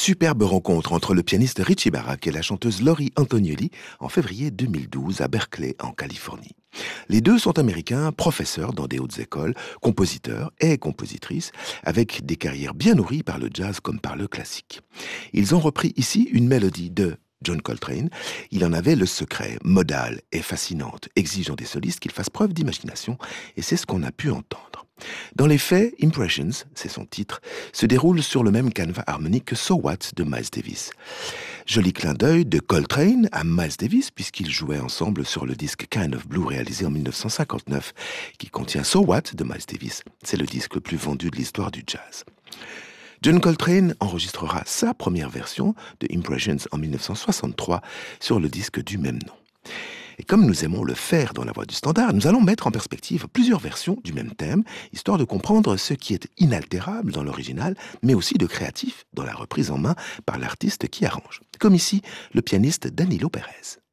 Superbe rencontre entre le pianiste Richie Barak et la chanteuse Laurie Antonioli en février 2012 à Berkeley, en Californie. Les deux sont américains, professeurs dans des hautes écoles, compositeurs et compositrices, avec des carrières bien nourries par le jazz comme par le classique. Ils ont repris ici une mélodie de John Coltrane. Il en avait le secret, modale et fascinante, exigeant des solistes qu'ils fassent preuve d'imagination, et c'est ce qu'on a pu entendre. Dans les faits, Impressions, c'est son titre, se déroule sur le même canevas harmonique que So What de Miles Davis. Joli clin d'œil de Coltrane à Miles Davis, puisqu'ils jouaient ensemble sur le disque Kind of Blue réalisé en 1959, qui contient So What de Miles Davis. C'est le disque le plus vendu de l'histoire du jazz. John Coltrane enregistrera sa première version de Impressions en 1963 sur le disque du même nom. Et comme nous aimons le faire dans la voix du standard, nous allons mettre en perspective plusieurs versions du même thème, histoire de comprendre ce qui est inaltérable dans l'original, mais aussi de créatif dans la reprise en main par l'artiste qui arrange. Comme ici, le pianiste Danilo Pérez.